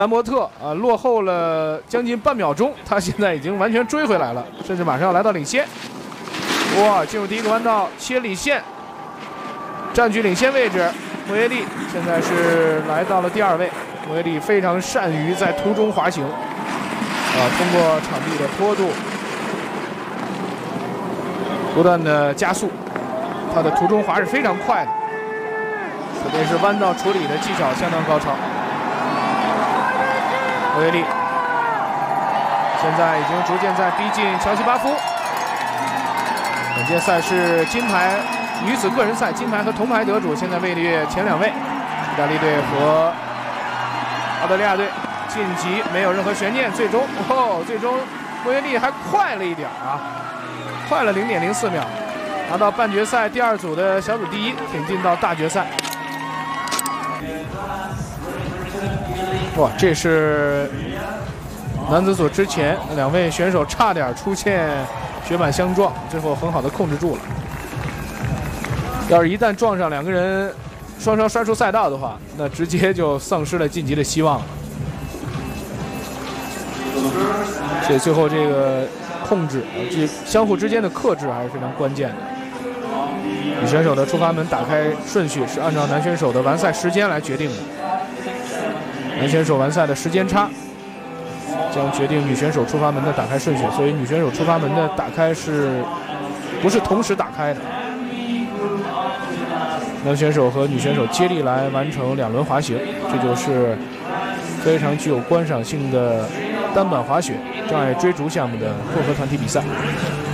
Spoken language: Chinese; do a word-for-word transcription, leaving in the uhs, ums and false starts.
兰伯特啊，落后了将近半秒钟，他现在已经完全追回来了，甚至马上要来到领先。哇，进入第一个弯道，切里线，占据领先位置。莫耶利现在是来到了第二位。莫耶利非常善于在途中滑行，啊，通过场地的坡度，不断的加速，他的途中滑是非常快的，特别是弯道处理的技巧相当高超。莫耶利现在已经逐渐在逼近乔西巴夫。本届赛事金牌女子个人赛金牌和铜牌得主现在位列前两位，意大利队和澳大利亚队晋级没有任何悬念，最终哦，最终莫耶利还快了一点啊，快了零点零四秒，拿到半决赛第二组的小组第一，挺进到大决赛。哇，这是男子组之前两位选手差点出现雪板相撞，最后很好的控制住了。要是一旦撞上，两个人双双摔出赛道的话，那直接就丧失了晋级的希望了。所以最后这个控制，这相互之间的克制还是非常关键的。女选手的出发门打开顺序是按照男选手的完赛时间来决定的，男选手完赛的时间差将决定女选手出发门的打开顺序，所以女选手出发门的打开是不是同时打开的？男选手和女选手接力来完成两轮滑行，这就是非常具有观赏性的单板滑雪障碍追逐项目的混合团体比赛。